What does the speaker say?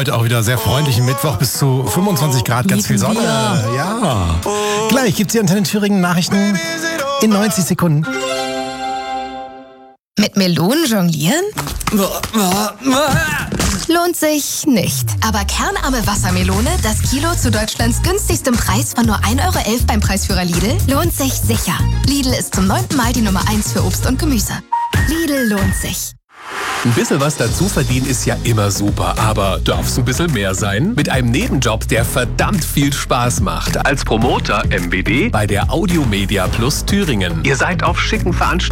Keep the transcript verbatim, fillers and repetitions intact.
heute auch wieder sehr freundlichen Mittwoch, bis zu fünfundzwanzig Grad, ganz viel Sonne. Ja. Gleich gibt's die Antenne Thüringen Nachrichten in neunzig Sekunden. Mit Melonen jonglieren? Lohnt sich nicht. Aber kernarme Wassermelone, das Kilo zu Deutschlands günstigstem Preis von nur ein Euro elf beim Preisführer Lidl, lohnt sich sicher. Lidl ist zum neunten Mal die Nummer eins für Obst und Gemüse. Lidl lohnt sich. Ein bisschen was dazu verdienen ist ja immer super, aber darf's ein bisschen mehr sein? Mit einem Nebenjob, der verdammt viel Spaß macht. Als Promoter M B D bei der Audiomedia Plus Thüringen. Ihr seid auf schicken Veranstaltungen